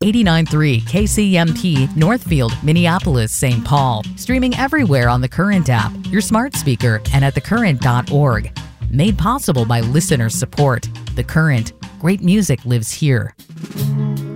89.3 KCMP Northfield, Minneapolis, St. Paul. Streaming everywhere on the Current app, your smart speaker, and at thecurrent.org. Made possible by listener support. The Current. Great music lives here.